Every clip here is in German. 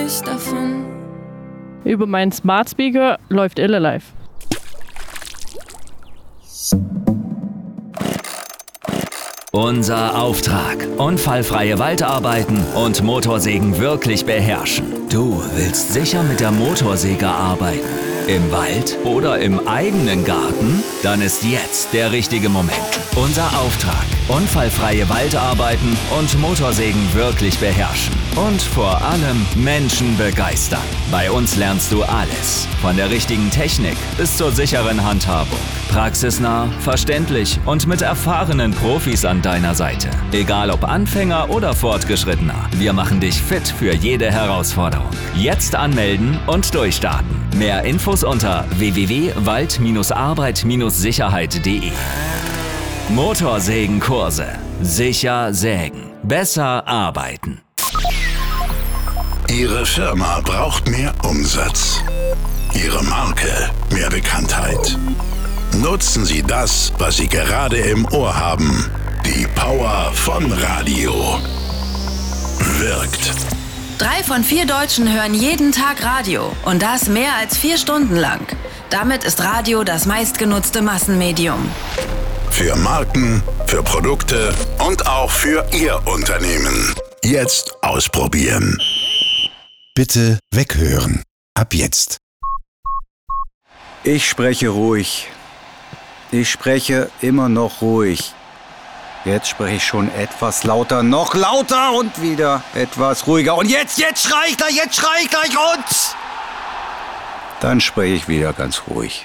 ich davon. Über meinen Smart Speaker läuft Iller Live. Unser Auftrag: unfallfreie Waldarbeiten und Motorsägen wirklich beherrschen. Du willst sicher mit der Motorsäge arbeiten? Im Wald oder im eigenen Garten? Dann ist jetzt der richtige Moment. Unser Auftrag: unfallfreie Waldarbeiten und Motorsägen wirklich beherrschen. Und vor allem Menschen begeistern. Bei uns lernst du alles. Von der richtigen Technik bis zur sicheren Handhabung. Praxisnah, verständlich und mit erfahrenen Profis an deiner Seite. Egal ob Anfänger oder Fortgeschrittener, wir machen dich fit für jede Herausforderung. Jetzt anmelden und durchstarten. Mehr Infos unter www.wald-arbeit-sicherheit.de. Motorsägenkurse. Sicher sägen. Besser arbeiten. Ihre Firma braucht mehr Umsatz. Ihre Marke mehr Bekanntheit. Nutzen Sie das, was Sie gerade im Ohr haben. Die Power von Radio. Wirkt. 3 von 4 Deutschen hören jeden Tag Radio. Und das mehr als 4 Stunden lang. Damit ist Radio das meistgenutzte Massenmedium. Für Marken, für Produkte und auch für Ihr Unternehmen. Jetzt ausprobieren. Bitte weghören. Ab jetzt. Ich spreche ruhig. Ich spreche immer noch ruhig. Jetzt spreche ich schon etwas lauter, noch lauter und wieder etwas ruhiger. Und jetzt schrei ich gleich und... Dann spreche ich wieder ganz ruhig.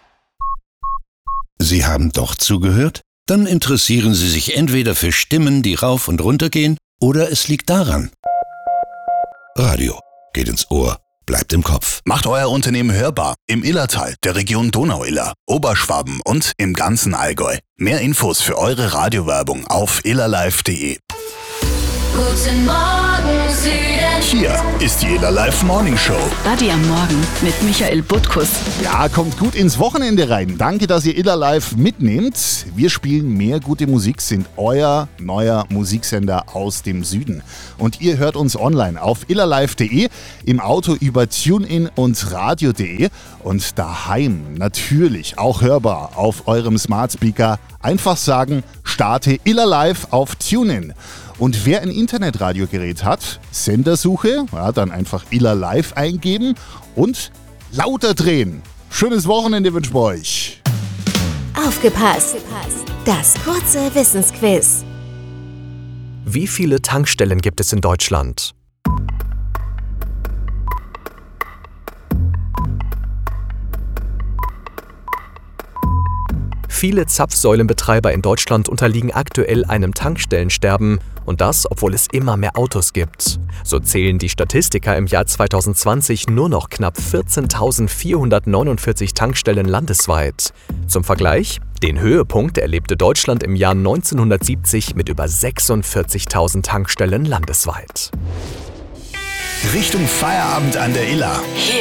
Sie haben doch zugehört? Dann interessieren Sie sich entweder für Stimmen, die rauf und runter gehen, oder es liegt daran. Radio geht ins Ohr, bleibt im Kopf. Macht euer Unternehmen hörbar im Illertal, der Region Donau-Iller, Oberschwaben und im ganzen Allgäu. Mehr Infos für eure Radiowerbung auf illerlive.de. Guten Morgen, Süden. Hier ist die Iller Live Morning Show. Buddy am Morgen mit Michael Butkus. Ja, kommt gut ins Wochenende rein. Danke, dass ihr Iller Live mitnehmt. Wir spielen mehr gute Musik, sind euer neuer Musiksender aus dem Süden. Und ihr hört uns online auf illerlive.de, im Auto über TuneIn und radio.de und daheim natürlich auch hörbar auf eurem Smart Speaker. Einfach sagen, starte Iller Live auf TuneIn. Und wer ein Internetradiogerät hat, Sendersuche, ja, dann einfach Iller Live eingeben und lauter drehen. Schönes Wochenende wünschen wir euch. Aufgepasst! Das kurze Wissensquiz. Wie viele Tankstellen gibt es in Deutschland? Viele Zapfsäulenbetreiber in Deutschland unterliegen aktuell einem Tankstellensterben und das, obwohl es immer mehr Autos gibt. So zählen die Statistiker im Jahr 2020 nur noch knapp 14.449 Tankstellen landesweit. Zum Vergleich, den Höhepunkt erlebte Deutschland im Jahr 1970 mit über 46.000 Tankstellen landesweit. Richtung Feierabend an der Iller. Hier